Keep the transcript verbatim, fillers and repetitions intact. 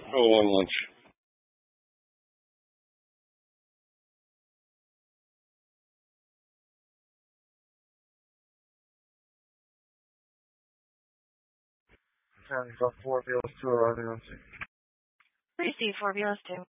Oh, on lunch. County about four B L S two, arriving on scene. Receive four B L S two.